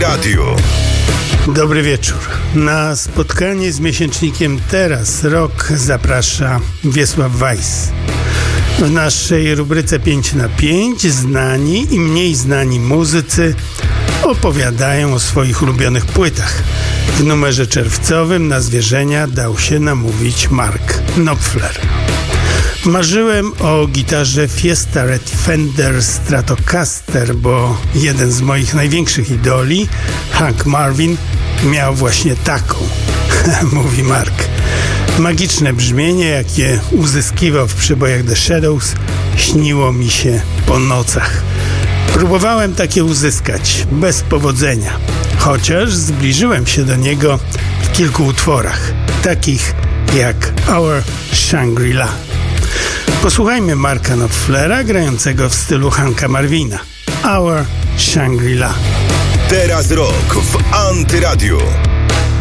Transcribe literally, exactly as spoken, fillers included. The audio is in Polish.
Antyradiu. Dobry wieczór. Na spotkanie z miesięcznikiem Teraz Rok zaprasza Wiesław Weiss. W naszej rubryce pięć na pięć znani i mniej znani muzycy opowiadają o swoich ulubionych płytach. W numerze czerwcowym na zwierzenia dał się namówić Mark Knopfler. Marzyłem o gitarze Fiesta Red Fender Stratocaster, bo jeden z moich największych idoli, Hank Marvin, miał właśnie taką, mówi Mark. Magiczne brzmienie, jakie uzyskiwał w przybojach The Shadows, śniło mi się po nocach. Próbowałem takie uzyskać, bez powodzenia, chociaż zbliżyłem się do niego w kilku utworach, takich jak Our Shangri-La. Posłuchajmy Marka Knopflera grającego w stylu Hanka Marvina. Our Shangri-La. Teraz Rok w Antyradiu.